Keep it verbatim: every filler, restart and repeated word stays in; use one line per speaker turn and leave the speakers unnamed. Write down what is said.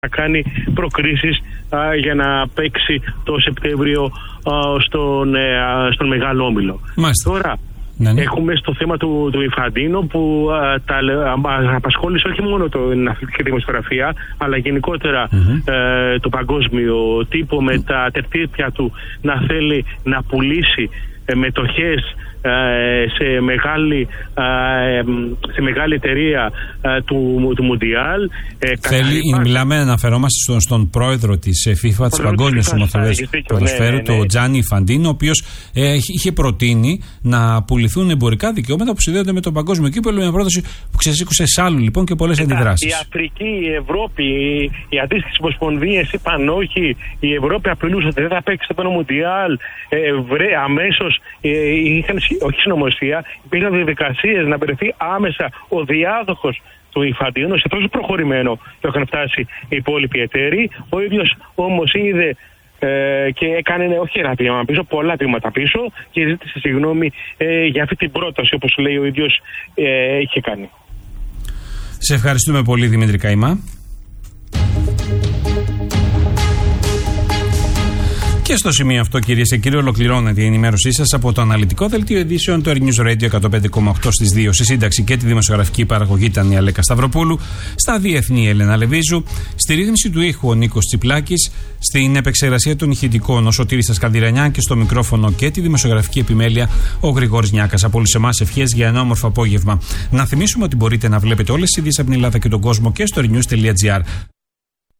να κάνει προκρίσεις α, για να παίξει το Σεπτέμβριο α, στον, α, στον Μεγάλο Όμιλο.
Μάλιστα.
Τώρα
ναι, ναι.
έχουμε στο θέμα του, του Ινφαντίνο που α, τα, α, απασχόλησε όχι μόνο την αθλητική δημοσιογραφία αλλά γενικότερα mm-hmm. ε, το παγκόσμιο τύπο με τα τερτύπια του να θέλει να πουλήσει ε, μετοχές σε μεγάλη, σε μεγάλη εταιρεία του, του Μουντιάλ.
Θέλει, μιλάμε, αναφερόμαστε στον, στον πρόεδρο της FIFA, της Παγκόσμιας Ομοσπονδίας Ποδοσφαίρου, ναι, ναι, ναι. τον Τζάνι Ινφαντίνο, ο οποίος ε, είχε προτείνει να πουληθούν εμπορικά δικαιώματα που συνδέονται με τον παγκόσμιο κύπελλο, μια πρόταση που ξεσήκωσε σ' άλλου λοιπόν και πολλές αντιδράσεις.
Η Αφρική, η Ευρώπη, οι, οι αντίστοιχες ομοσπονδίες είπαν όχι, η Ευρώπη απειλούσε ότι δεν θα παίξει το Μουντιάλ, ε, αμέσως ε, είχαν όχι συνωμοσία, υπήρχαν διαδικασίες να βρεθεί άμεσα ο διάδοχος του Ινφαντίνο, σε τόσο προχωρημένο το είχαν φτάσει οι υπόλοιποι εταίροι. Ο ίδιος όμως είδε ε, και έκανε όχι ένα βήμα πίσω, πολλά βήματα πίσω και ζήτησε συγγνώμη ε, για αυτή την πρόταση, όπως λέει ο ίδιος ε, είχε κάνει.
Σε ευχαριστούμε πολύ, Δημήτρη Καημά. Και στο σημείο αυτό, κυρίες και κύριοι, ολοκληρώνεται η ενημέρωσή σας από το αναλυτικό δελτίο ειδήσεων του Air News Radio εκατόν πέντε κόμμα οκτώ στις δύο. Στη σύνταξη και τη δημοσιογραφική παραγωγή ήταν η Αλέκα Σταυροπούλου. Στα διεθνή, η Έλενα Λεβίζου. Στη ρύθμιση του ήχου, ο Νίκος Τσιπλάκης. Στην επεξεργασία των ηχητικών, ο Σωτήρης Ασκανδυρανιά. Και στο μικρόφωνο και τη δημοσιογραφική επιμέλεια, ο Γρηγόρης Νιάκας. Από όλους εμάς, ευχές για ένα όμορφο απόγευμα. Να θυμίσουμε ότι μπορείτε να βλέπετε όλες τις ειδήσεις από την Ελλάδα και τον κόσμο και στο airnews τελεία gr.